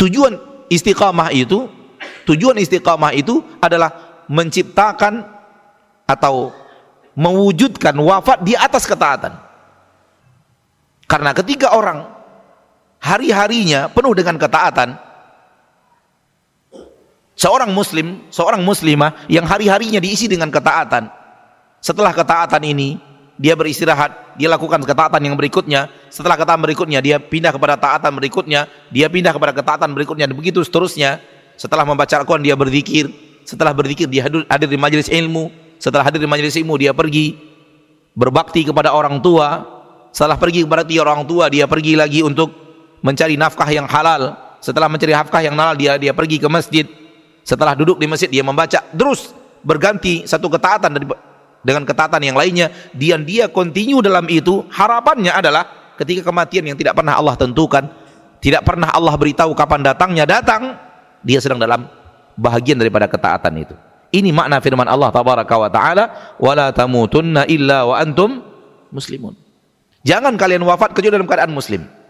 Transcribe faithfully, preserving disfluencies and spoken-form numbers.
Tujuan istiqamah itu, tujuan istiqamah itu adalah menciptakan atau mewujudkan wafat di atas ketaatan. Karena ketika orang hari-harinya penuh dengan ketaatan, seorang muslim, seorang muslimah yang hari-harinya diisi dengan ketaatan, setelah ketaatan ini dia beristirahat, dia lakukan ketaatan yang berikutnya, setelah ketaatan berikutnya dia pindah kepada taatan berikutnya, dia pindah kepada ketaatan berikutnya, dan begitu seterusnya. Setelah membaca Al-Quran dia berzikir, setelah berzikir dia hadir, hadir di majelis ilmu, setelah hadir di majelis ilmu dia pergi berbakti kepada orang tua, setelah pergi kepada orang tua dia pergi lagi untuk mencari nafkah yang halal, setelah mencari nafkah yang halal dia dia pergi ke masjid, setelah duduk di masjid dia membaca, terus berganti satu ketaatan dari dengan ketaatan yang lainnya, dia dia continue dalam itu. Harapannya adalah ketika kematian yang tidak pernah Allah tentukan, tidak pernah Allah beritahu kapan datangnya, datang, dia sedang dalam bahagian daripada ketaatan itu. Ini makna firman Allah tabaraka wa taala, wala tamutunna illa wa antum muslimun. Jangan kalian wafat kecuali dalam keadaan muslim.